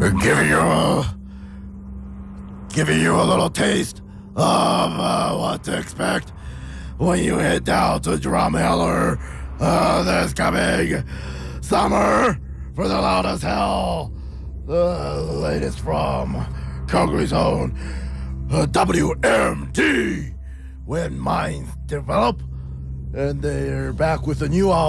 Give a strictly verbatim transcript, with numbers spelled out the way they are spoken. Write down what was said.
giving you a, giving you a little taste of uh, what to expect when you head down to Drumheller uh, this coming summer for the Loud as Hell. The latest from Calgary's own uh, W M D. When minds develop, and they're back with a new album.